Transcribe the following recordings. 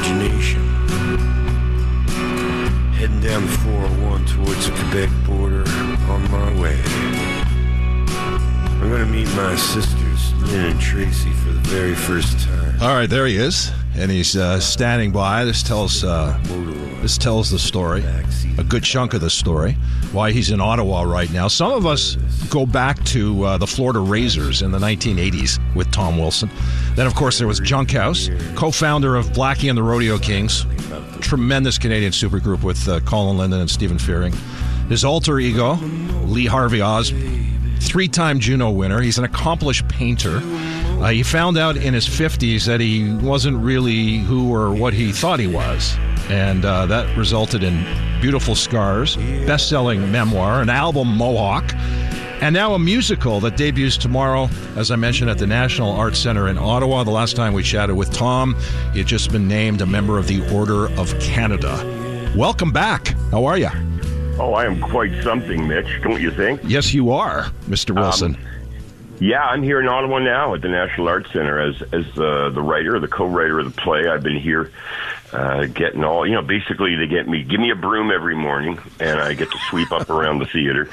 imagination. Heading down the 401 towards the Quebec border on my way. I'm going to meet my sisters, Lynn and Tracy, for the very first time. All right, there he is, and he's standing by. This tells the story, a good chunk of the story, why he's in Ottawa right now. Some of us go back to the Florida Razors in the 1980s with Tom Wilson. Then, of course, there was Junkhouse, co-founder of Blackie and the Rodeo Kings, tremendous Canadian supergroup with Colin Linden and Stephen Fearing. His alter ego, Lee Harvey Oswald, three-time Juno winner. He's an accomplished painter. He found out in his 50s that he wasn't really who or what he thought he was. And that resulted in Beautiful Scars, best-selling memoir, an album, Mohawk, and now a musical that debuts tomorrow, as I mentioned, at the National Arts Centre in Ottawa. The last time we chatted with Tom, he had just been named a member of the Order of Canada. Welcome back. How are you? Oh, I am quite something, Mitch, don't you think? Yes, you are, Mr. Wilson. Yeah, I'm here in Ottawa now at the National Arts Centre as the writer, the co-writer of the play. I've been here getting all, basically they give me a broom every morning, and I get to sweep up around the theater.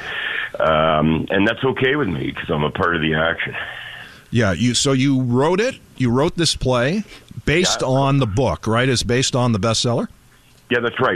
And that's okay with me because I'm a part of the action. Yeah, so you wrote it? You wrote this play based on the book, right? It's based on the bestseller? Yeah, that's right.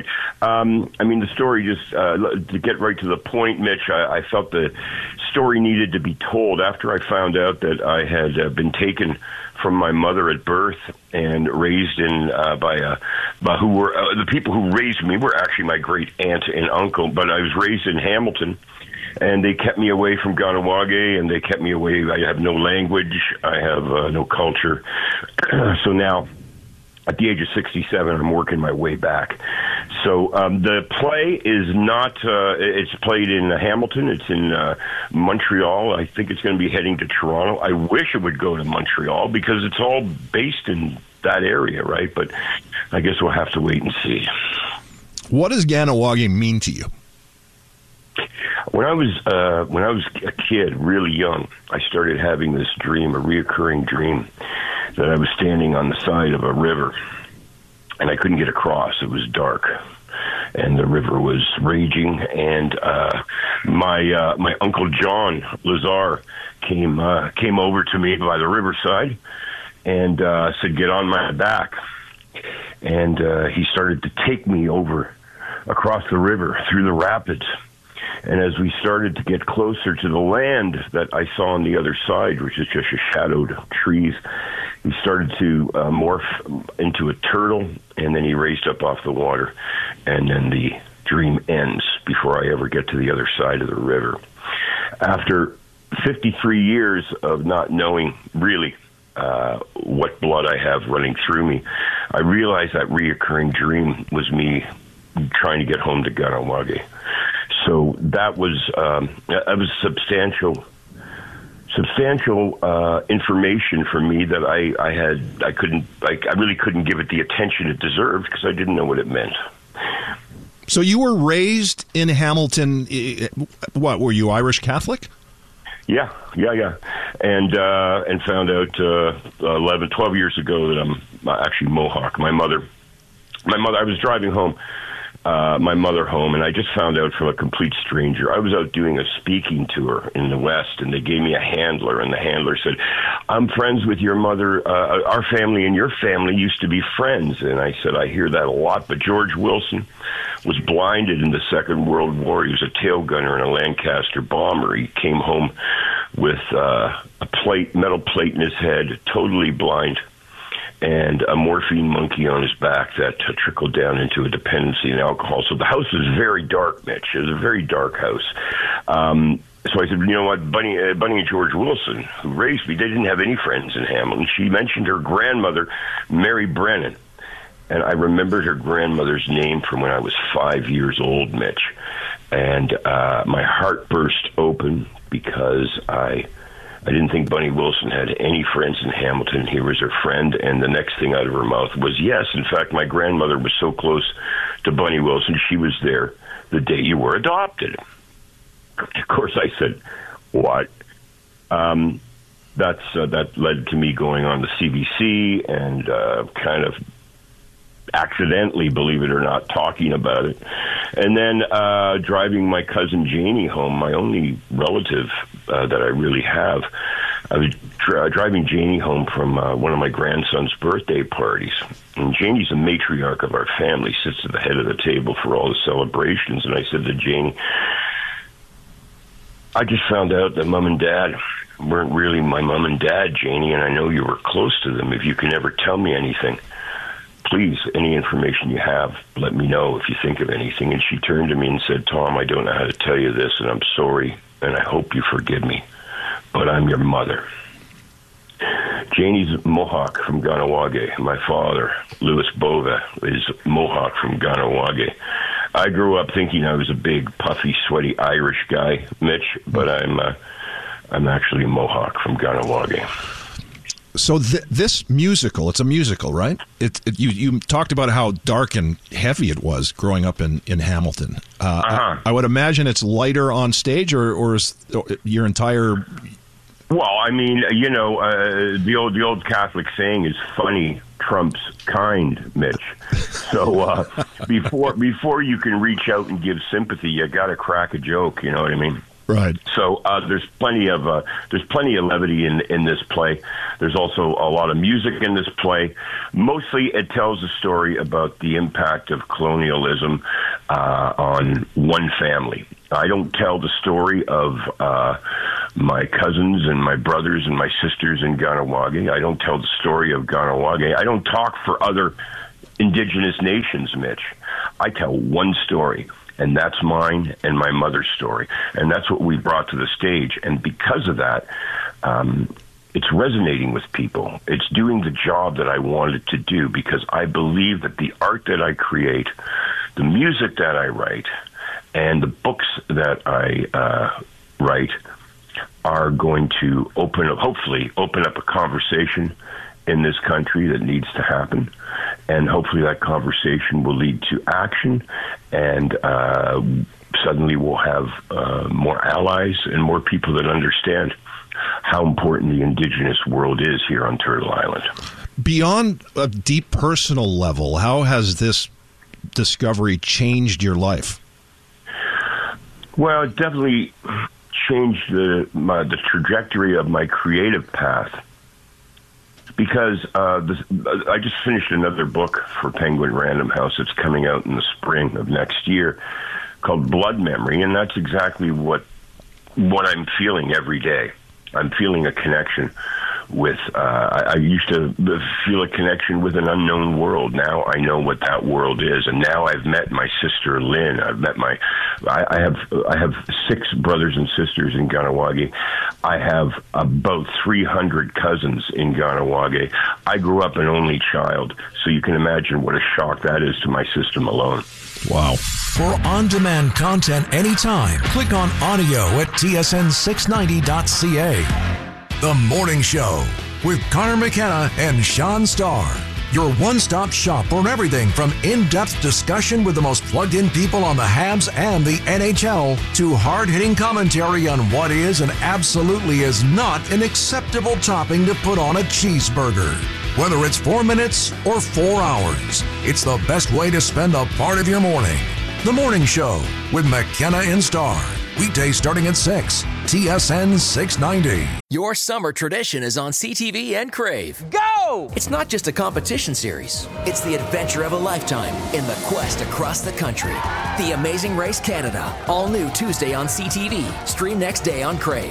The story, just to get right to the point, Mitch, I felt the story needed to be told after I found out that I had been taken from my mother at birth and raised in by who were the people who raised me were actually my great aunt and uncle, but I was raised in Hamilton. And they kept me away from Ganawage, and they kept me away. I have no language. I have no culture. So now, at the age of 67, I'm working my way back. So the play is not, it's played in Hamilton. It's in Montreal. I think it's going to be heading to Toronto. I wish it would go to Montreal because it's all based in that area, right? But I guess we'll have to wait and see. What does Ganawage mean to you? When I was a kid, really young, I started having this dream, a reoccurring dream, that I was standing on the side of a river, and I couldn't get across. It was dark, and the river was raging, and my Uncle John Lazar came over to me by the riverside and said, "Get on my back," and he started to take me over across the river through the rapids. And as we started to get closer to the land that I saw on the other side, which is just a shadowed trees, he started to morph into a turtle, and then he raised up off the water. And then the dream ends before I ever get to the other side of the river. After 53 years of not knowing really what blood I have running through me, I realized that reoccurring dream was me trying to get home to Ganawage. So that was substantial information for me that I really couldn't give it the attention it deserved because I didn't know what it meant. So you were raised in Hamilton. What, were you Irish Catholic? Yeah. And found out 12 years ago that I'm actually Mohawk. My mother. I was driving home. My mother home, and I just found out from a complete stranger. I was out doing a speaking tour in the West, and they gave me a handler, and the handler said, "I'm friends with your mother. Our family and your family used to be friends." And I said, "I hear that a lot, but George Wilson was blinded in the Second World War. He was a tail gunner in a Lancaster bomber. He came home with a metal plate in his head, totally blind, and a morphine monkey on his back that trickled down into a dependency in alcohol." So the house was very dark, Mitch. It was a very dark house. So I said, "You know what, Bunny and George Wilson, who raised me, they didn't have any friends in Hamilton." She mentioned her grandmother, Mary Brennan. And I remembered her grandmother's name from when I was 5 years old, Mitch. And my heart burst open because I didn't think Bunny Wilson had any friends in Hamilton. He was her friend, and the next thing out of her mouth was, "Yes, in fact, my grandmother was so close to Bunny Wilson, she was there the day you were adopted." Of course, I said, "What?" That led to me going on the CBC and kind of accidentally, believe it or not, talking about it. And then driving my cousin Janie home, my only relative that I really have. I was driving Janie home from one of my grandson's birthday parties. And Janie's the matriarch of our family, sits at the head of the table for all the celebrations. And I said to Janie, I just found out that Mom and Dad weren't really my mom and dad, Janie, and I know you were close to them. If you can ever tell me anything, please, any information you have, let me know if you think of anything. And she turned to me and said, Tom, I don't know how to tell you this, and I'm sorry, and I hope you forgive me, but I'm your mother. Janie's Mohawk from Ganawage. My father, Louis Bova, is Mohawk from Ganawage. I grew up thinking I was a big, puffy, sweaty Irish guy, Mitch, but I'm actually a Mohawk from Ganawage. So this musical, it's a musical, right? You talked about how dark and heavy it was growing up in Hamilton. I would imagine it's lighter on stage, or is your entire... Well, I mean, you know, the old Catholic saying is funny trumps kind, Mitch. So before you can reach out and give sympathy, you got to crack a joke. You know what I mean? Right. So there's plenty of levity in this play. There's also a lot of music in this play. Mostly, it tells a story about the impact of colonialism on one family. I don't tell the story of my cousins and my brothers and my sisters in Ganawage. I don't tell the story of Ganawage. I don't talk for other indigenous nations, Mitch. I tell one story, and that's mine and my mother's story. And that's what we brought to the stage. And because of that, it's resonating with people. It's doing the job that I wanted to do, because I believe that the art that I create, the music that I write, and the books that I write are going to hopefully open up a conversation in this country that needs to happen. And hopefully that conversation will lead to action, and suddenly we'll have more allies and more people that understand how important the indigenous world is here on Turtle Island. Beyond a deep personal level, how has this discovery changed your life? Well, it definitely changed the trajectory of my creative path, because I just finished another book for Penguin Random House. It's coming out in the spring of next year, called Blood Memory, and that's exactly what I'm feeling every day. I'm feeling a connection with, I used to feel a connection with an unknown world. Now I know what that world is, and now I've met my sister Lynn. I've met I have 6 brothers and sisters in Ganawage. I have about 300 cousins in Ganawage. I grew up an only child, so you can imagine what a shock that is to my system alone. Wow. For on-demand content anytime, click on audio at tsn690.ca. The Morning Show with Connor McKenna and Sean Starr. Your one-stop shop for everything from in-depth discussion with the most plugged-in people on the Habs and the NHL to hard-hitting commentary on what is and absolutely is not an acceptable topping to put on a cheeseburger. Whether it's 4 minutes or 4 hours, it's the best way to spend a part of your morning. The Morning Show with McKenna and Starr. Weekdays starting at 6. TSN 690. Your summer tradition is on CTV and Crave. Go! It's not just a competition series. It's the adventure of a lifetime in the quest across the country. The Amazing Race Canada. All new Tuesday on CTV. Stream next day on Crave.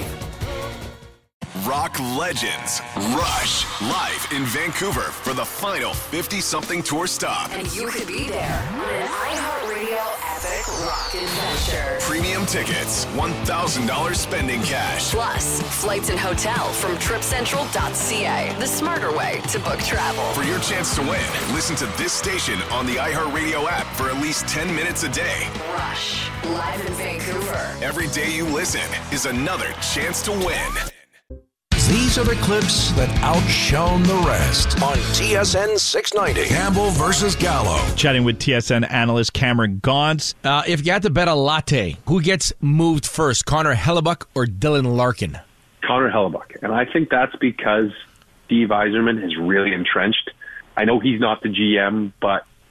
Rock legends Rush live in Vancouver for the final 50-something tour stop. And you could be there on an iHeartRadio epic rock adventure. Premium tickets, $1,000 spending cash. Plus, flights and hotel from TripCentral.ca. The smarter way to book travel. For your chance to win, listen to this station on the iHeartRadio app for at least 10 minutes a day. Rush, live in Vancouver. Every day you listen is another chance to win. These are the clips that outshone the rest on TSN 690. Campbell versus Gallo. Chatting with TSN analyst Cameron Gaunce. If you had to bet a latte, who gets moved first, Connor Hellebuyck or Dylan Larkin? Connor Hellebuyck. And I think that's because Steve Yzerman is really entrenched. I know he's not the GM, but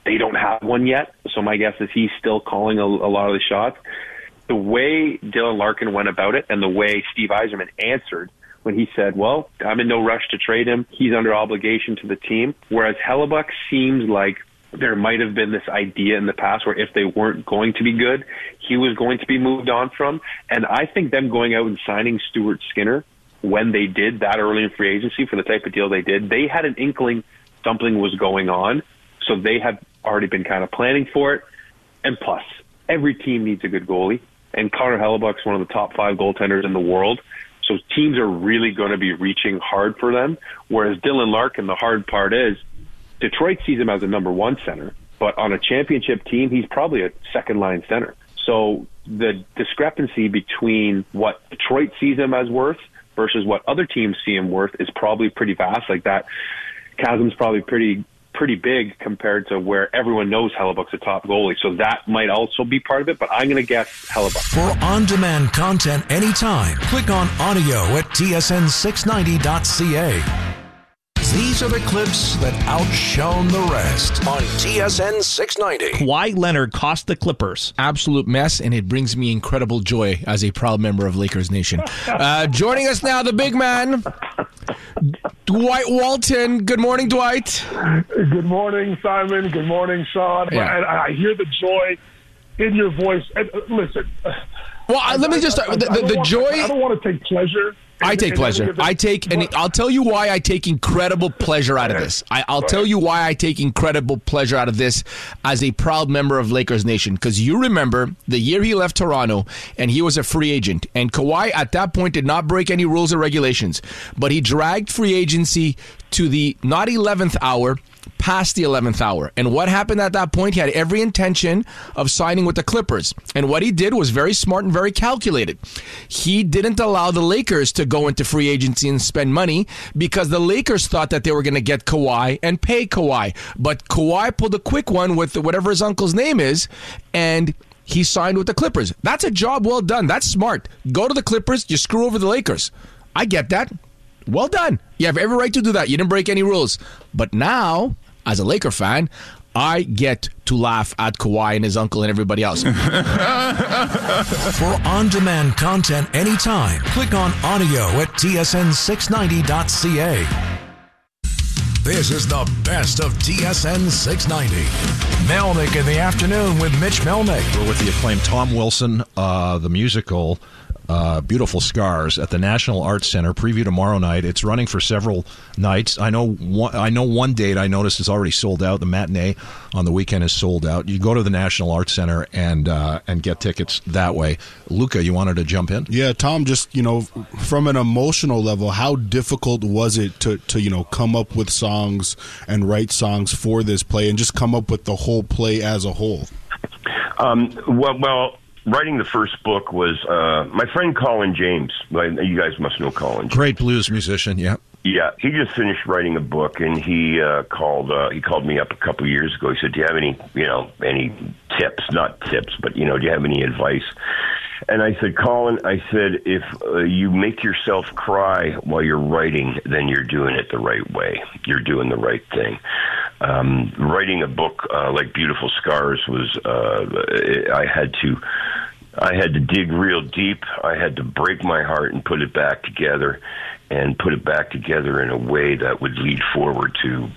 they don't have one yet. So my guess is he's still calling a lot of the shots. The way Dylan Larkin went about it and the way Steve Yzerman answered when he said, well, I'm in no rush to trade him. He's under obligation to the team. Whereas Hellebuyck seems like there might have been this idea in the past where if they weren't going to be good, he was going to be moved on from. And I think them going out and signing Stuart Skinner when they did that early in free agency for the type of deal they did, they had an inkling something was going on. So they had already been kind of planning for it. And plus, every team needs a good goalie. And Connor Hellebuyck's one of the top 5 goaltenders in the world. So teams are really going to be reaching hard for them. Whereas Dylan Larkin, the hard part is Detroit sees him as a number 1 center. But on a championship team, he's probably a second-line center. So the discrepancy between what Detroit sees him as worth versus what other teams see him worth is probably pretty vast. Like that chasm's probably pretty big compared to where everyone knows Hellebuyck's a top goalie. So that might also be part of it, but I'm going to guess Hellebuyck. For on-demand content anytime, click on audio at tsn690.ca. These are the clips that outshone the rest on TSN 690. Kawhi Leonard cost the Clippers. Absolute mess, and it brings me incredible joy as a proud member of Lakers Nation. Joining us now, the big man, Dwight Walton. Good morning, Dwight. Good morning, Simon. Good morning, Sean. Yeah. I hear the joy in your voice. And, listen. Well, let me just start. The joy. I don't want to take pleasure. I take pleasure. I'll tell you why I take incredible pleasure out of this. I'll tell you why I take incredible pleasure out of this as a proud member of Lakers Nation. Because you remember the year he left Toronto and he was a free agent. And Kawhi at that point did not break any rules or regulations. But he dragged free agency to the not 11th hour, past the 11th hour. And what happened at that point? He had every intention of signing with the Clippers. And what he did was very smart and very calculated. He didn't allow the Lakers to go into free agency and spend money because the Lakers thought that they were going to get Kawhi and pay Kawhi. But Kawhi pulled a quick one with whatever his uncle's name is, and he signed with the Clippers. That's a job well done. That's smart. Go to the Clippers, you screw over the Lakers. I get that. Well done. You have every right to do that. You didn't break any rules. But now, as a Laker fan, I get to laugh at Kawhi and his uncle and everybody else. For on-demand content anytime, click on audio at tsn690.ca. This is the best of TSN 690. Melnick in the afternoon with Mitch Melnick. We're with the acclaimed Tom Wilson, the musical Beautiful Scars at the National Arts Center. Preview tomorrow night. It's running for several nights. I know one date I noticed is already sold out. The matinee on the weekend is sold out. You go to the National Arts Center and get tickets that way. Luca, you wanted to jump in? Yeah, Tom, just, from an emotional level, how difficult was it to come up with songs and write songs for this play and just come up with the whole play as a whole? Well, writing the first book was my friend Colin James. You guys must know Colin James. Great blues musician, yeah. Yeah, he just finished writing a book, and he called me up a couple of years ago. He said, "Do you have any tips? Not tips, but do you have any advice?" And I said, "Colin, if you make yourself cry while you're writing, then you're doing it the right way. You're doing the right thing." Writing a book like Beautiful Scars was I had to dig real deep. I had to break my heart and put it back together, and put it back together in a way that would lead forward to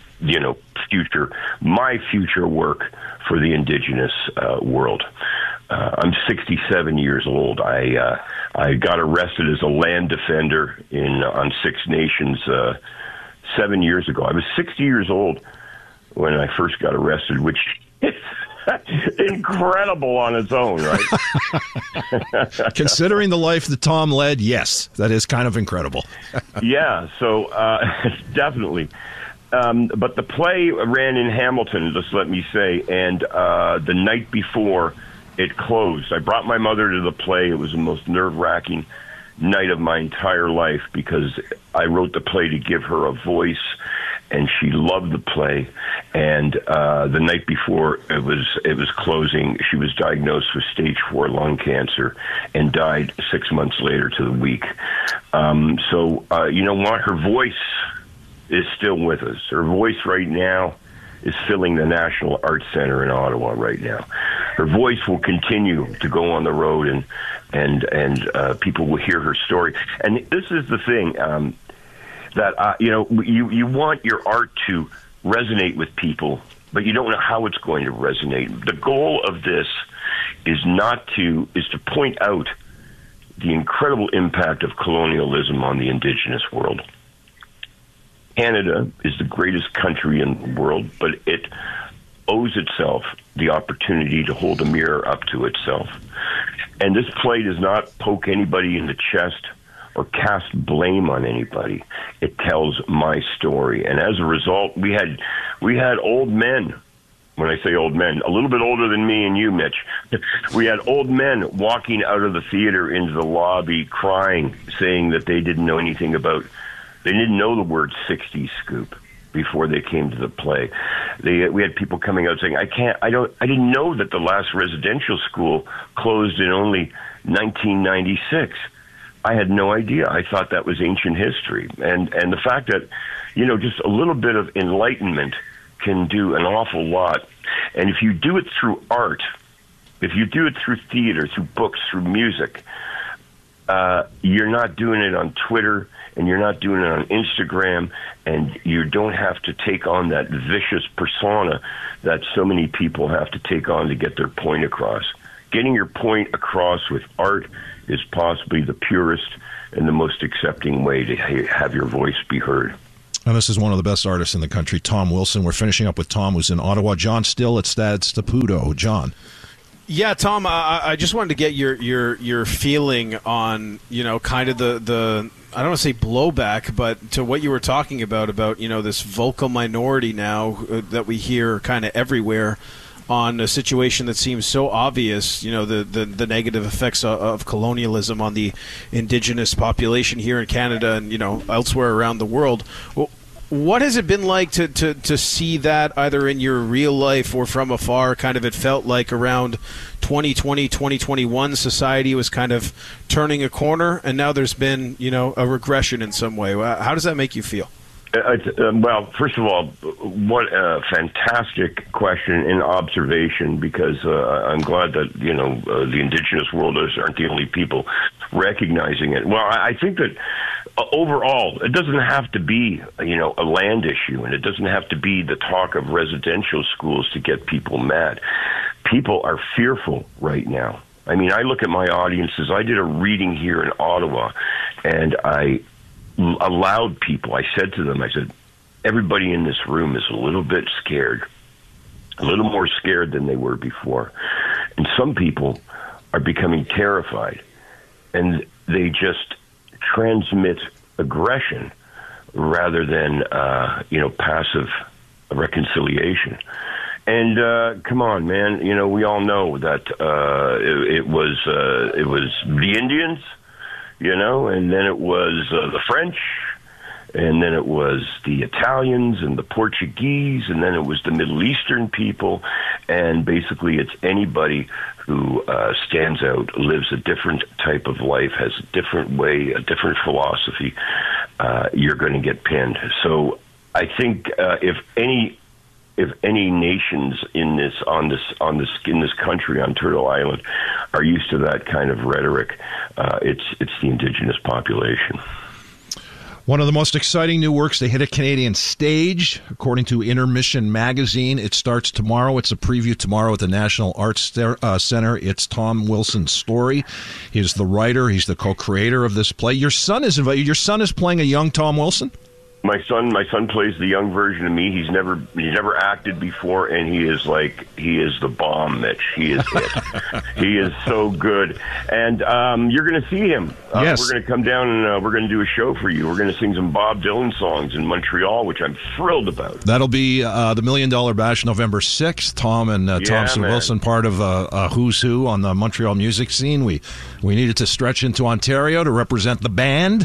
my future work for the Indigenous world. I'm 67 years old. I got arrested as a land defender on Six Nations 7 years ago. I was 60 years old when I first got arrested, which is incredible on its own, right? Considering the life that Tom led, yes, that is kind of incredible. Yeah, so definitely. But the play ran in Hamilton, just let me say, and the night before it closed, I brought my mother to the play. It was the most nerve-wracking night of my entire life because I wrote the play to give her a voice, and she loved the play. And the night before it was closing, she was diagnosed with stage 4 lung cancer and died 6 months later to the week. So you know what? Her voice is still with us. Her voice right now is filling the National Arts Center in Ottawa right now. Her voice will continue to go on the road, and people will hear her story. And this is the thing that you want your art to resonate with people, but you don't know how it's going to resonate. The goal of this is to point out the incredible impact of colonialism on the Indigenous world. Canada is the greatest country in the world, but it owes itself the opportunity to hold a mirror up to itself. And this play does not poke anybody in the chest or cast blame on anybody. It tells my story. And as a result, we had old men. When I say old men, a little bit older than me and you, Mitch. We had old men walking out of the theater into the lobby crying, saying that they didn't know anything about, they didn't know the word 60s scoop before they came to the play. We had people coming out saying, I didn't know that the last residential school closed in only 1996. I had no idea. I thought that was ancient history. And the fact that, just a little bit of enlightenment can do an awful lot. And if you do it through art, if you do it through theater, through books, through music, you're not doing it on Twitter, and you're not doing it on Instagram, and you don't have to take on that vicious persona that so many people have to take on to get their point across. Getting your point across with art is possibly the purest and the most accepting way to have your voice be heard. And this is one of the best artists in the country, Tom Wilson. We're finishing up with Tom, who's in Ottawa. John Still at Stad Saputo. John. Yeah, Tom, I just wanted to get your feeling on, kind of the I don't want to say blowback, but to what you were talking about, this vocal minority now that we hear kind of everywhere on a situation that seems so obvious, the negative effects of colonialism on the Indigenous population here in Canada and, elsewhere around the world. Well, what has it been like to see that either in your real life or from afar? Kind of, it felt like around 2020, 2021, society was kind of turning a corner, and now there's been, a regression in some way. How does that make you feel? Well, first of all, what a fantastic question and observation, because I'm glad that, the Indigenous world aren't the only people recognizing it. Well, I think that overall, it doesn't have to be, a land issue, and it doesn't have to be the talk of residential schools to get people mad. People are fearful right now. I mean, I look at my audiences. I did a reading here in Ottawa, and I allowed people, I said to them, everybody in this room is a little bit scared, a little more scared than they were before. And some people are becoming terrified, and they just transmit aggression rather than, passive reconciliation. And come on, man, we all know that it was the Indians, and then it was the French, and then it was the Italians and the Portuguese, and then it was the Middle Eastern people, and basically it's anybody who stands out, lives a different type of life, has a different way, a different philosophy, you're going to get pinned. So I think if any nations in this country, on Turtle Island, are used to that kind of rhetoric, it's the Indigenous population. One of the most exciting new works to hit a Canadian stage, according to Intermission Magazine. It starts tomorrow. It's a preview tomorrow at the National Arts Center. It's Tom Wilson's story. He's the writer. He's the co-creator of this play. Your son is invited. Your son is playing a young Tom Wilson? My son plays the young version of me. He's never acted before, and he is the bomb, Mitch. He is it. He is so good, and you're going to see him. Yes. We're going to come down and we're going to do a show for you. We're going to sing some Bob Dylan songs in Montreal, which I'm thrilled about. That'll be the $1 Million Bash, November 6th. Tom and Thompson Wilson, part of a who's who on the Montreal music scene. We needed to stretch into Ontario to represent the band.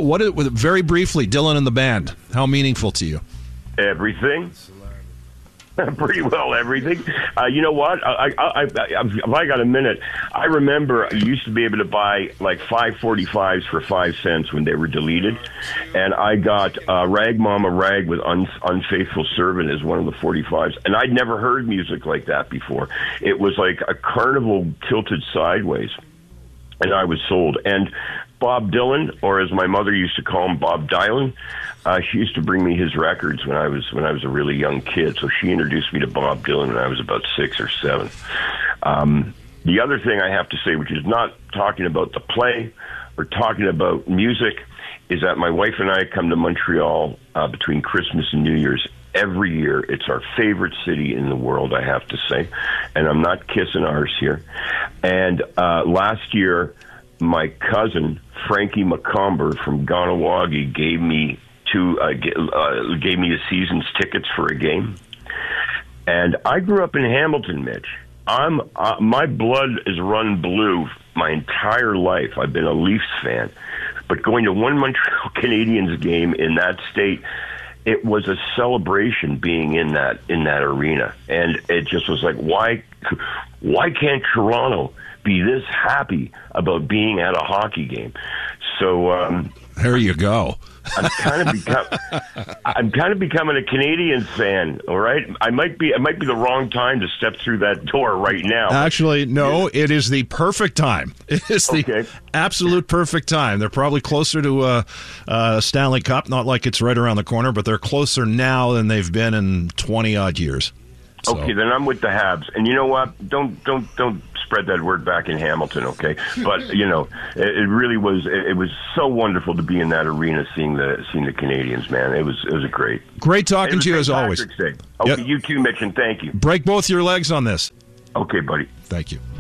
Very briefly, Dylan and the band, how meaningful to you? Everything. Pretty well everything. You know what? If I got a minute, I remember I used to be able to buy like 545s for 5 cents when they were deleted, and I got Rag Mama Rag with Unfaithful Servant as one of the 45s, and I'd never heard music like that before. It was like a carnival tilted sideways, and I was sold. And Bob Dylan, or as my mother used to call him, Bob Dylan, she used to bring me his records when I was a really young kid. So she introduced me to Bob Dylan when I was about 6 or 7. The other thing I have to say, which is not talking about the play or talking about music, is that my wife and I come to Montreal between Christmas and New Year's every year. It's our favorite city in the world, I have to say, and I'm not kissing ours here. And last year, my cousin Frankie McComber from Ganawagi gave me a season's tickets for a game. And I grew up in Hamilton, Mitch. My blood is run blue my entire life. I've been a Leafs fan, but going to one Montreal Canadiens game in that state, it was a celebration being in that arena, and it just was like, why can't Toronto be this happy about being at a hockey game? So there you go. I'm kind of becoming a Canadiens fan. All right, it might be the wrong time to step through that door right now. Actually, no, it is the perfect time. It is the absolute perfect time. They're probably closer to a Stanley Cup. Not like it's right around the corner, but they're closer now than they've been in 20 odd years. So. Okay, then I'm with the Habs. And you know what? Don't spread that word back in Hamilton, okay? But you know, it really was. It was so wonderful to be in that arena, seeing the Canadiens. Man, it was great talking to you as always. Day. Okay, yep. You too, Mitch, and thank you. Break both your legs on this. Okay, buddy. Thank you.